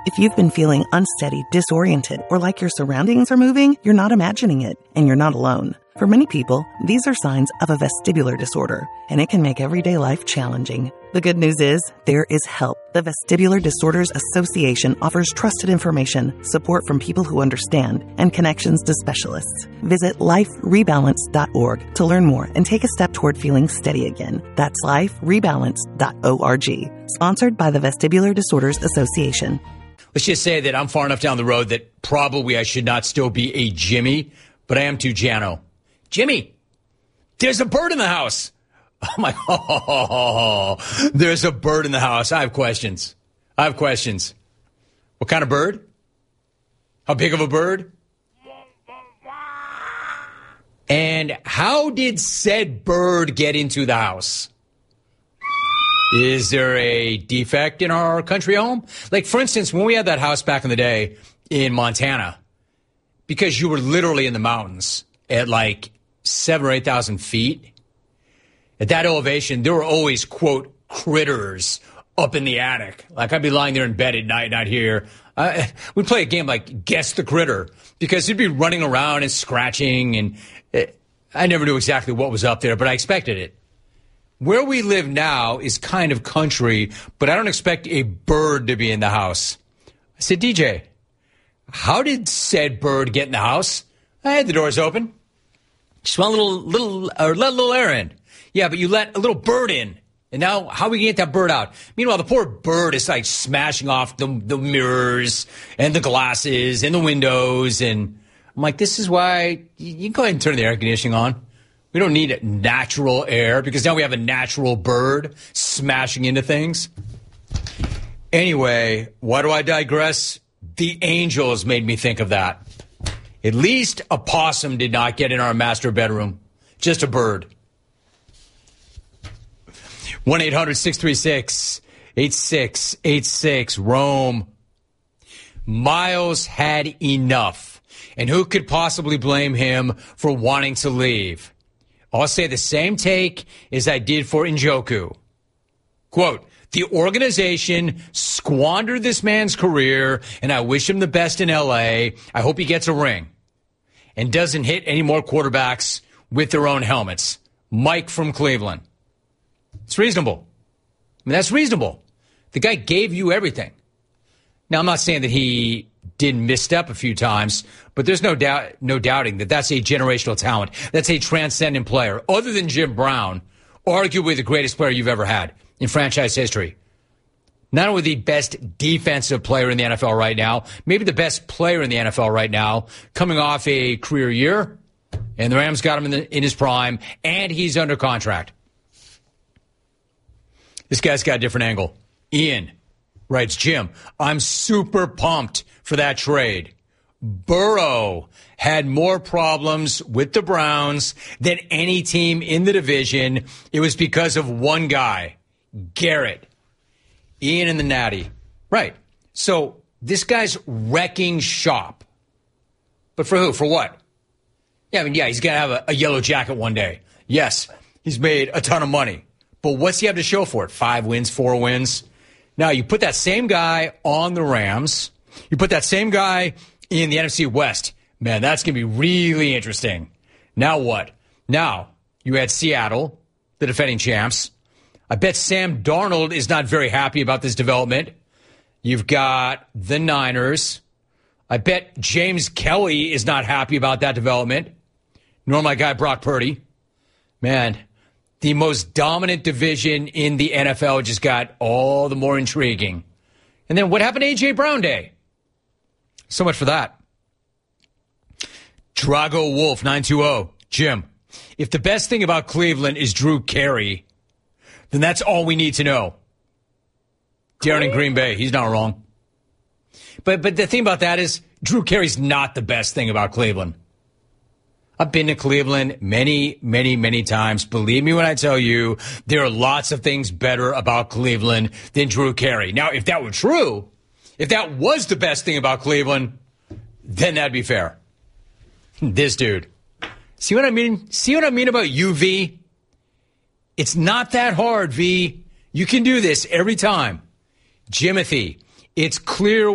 If you've been feeling unsteady, disoriented, or like your surroundings are moving, you're not imagining it, and you're not alone. For many people, these are signs of a vestibular disorder, and it can make everyday life challenging. The good news is, there is help. The Vestibular Disorders Association offers trusted information, support from people who understand, and connections to specialists. Visit liferebalance.org to learn more and take a step toward feeling steady again. That's liferebalance.org. Sponsored by the Vestibular Disorders Association. Let's just say that I'm far enough down the road that probably I should not still be a Jimmy, but I am too Jano. Jimmy, there's a bird in the house. I'm like, oh, there's a bird in the house. I have questions. What kind of bird? How big of a bird? And how did said bird get into the house? Is there a defect in our country home? Like, for instance, when we had that house back in the day in Montana, because you were literally in the mountains at like 7,000 or 8,000 feet, at that elevation, there were always, quote, critters up in the attic. Like, I'd be lying there in bed at night, not here. We'd play a game like Guess the Critter, because he'd be running around and scratching, and I never knew exactly what was up there, but I expected it. Where we live now is kind of country, but I don't expect a bird to be in the house. I said, DJ, how did said bird get in the house? I had the doors open. Just want let a little air in. Yeah, but you let a little bird in. And now, how are we going to get that bird out? Meanwhile, the poor bird is like smashing off the mirrors and the glasses and the windows. And I'm like, this is why you can go ahead and turn the air conditioning on. We don't need natural air because now we have a natural bird smashing into things. Anyway, why do I digress? The Angels made me think of that. At least a possum did not get in our master bedroom. Just a bird. 1-800-636-8686. Rome. Miles had enough. And who could possibly blame him for wanting to leave? I'll say the same take as I did for Njoku. Quote, the organization squandered this man's career, and I wish him the best in L.A. I hope he gets a ring and doesn't hit any more quarterbacks with their own helmets. Mike from Cleveland. It's reasonable. I mean, that's reasonable. The guy gave you everything. Now, I'm not saying that he did misstep a few times, but there's no doubting that that's a generational talent. That's a transcendent player. Other than Jim Brown, arguably the greatest player you've ever had in franchise history. Not only the best defensive player in the NFL right now, maybe the best player in the NFL right now, coming off a career year, and the Rams got him in his prime, and he's under contract. This guy's got a different angle. Ian writes, Jim, I'm super pumped for that trade. Burrow had more problems with the Browns than any team in the division. It was because of one guy, Garrett. Ian and the Natty. Right. So this guy's wrecking shop. But for who? For what? Yeah, I mean, yeah, he's going to have a yellow jacket one day. Yes, he's made a ton of money. But what's he have to show for it? 5 wins, 4 wins? Now, you put that same guy on the Rams. You put that same guy in the NFC West. Man, that's going to be really interesting. Now what? Now, you had Seattle, the defending champs. I bet Sam Darnold is not very happy about this development. You've got the Niners. I bet James Kelly is not happy about that development. Nor my guy Brock Purdy. Man, the most dominant division in the NFL just got all the more intriguing. And then what happened to A.J. Brown Day? So much for that. Drago Wolf 920. Jim, if the best thing about Cleveland is Drew Carey, then that's all we need to know. Darren in Green Bay, he's not wrong. But the thing about that is Drew Carey's not the best thing about Cleveland. I've been to Cleveland many, many, many times. Believe me when I tell you, there are lots of things better about Cleveland than Drew Carey. Now, if that were true, if that was the best thing about Cleveland, then that'd be fair. This dude. See what I mean? See what I mean about you, V? It's not that hard, V. You can do this every time. Jimothy, it's clear